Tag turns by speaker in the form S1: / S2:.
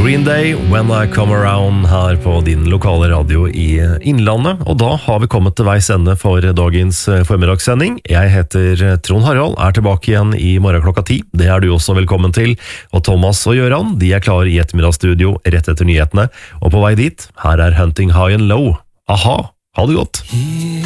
S1: Green Day, When I Come Around her på din lokale radio i Innlandet. Og da har vi kommet til veis ende for dagens formidagssending. Jeg heter Trond Harald, er tilbake igjen i morgen klokka 10. Det er du også velkommen til. Og Thomas og Gøran, de er klare i ettermiddagsstudio rett etter nyhetene. Og på vei dit, her er Hunting High and Low. Aha, ha det godt!